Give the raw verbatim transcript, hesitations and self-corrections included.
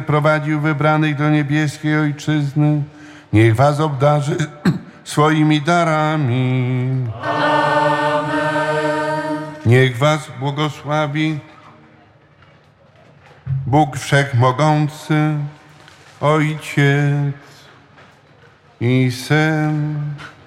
prowadził wybranych do niebieskiej Ojczyzny, niech was obdarzy swoimi darami. Amen. Niech was błogosławi Bóg Wszechmogący, Ojciec i Syn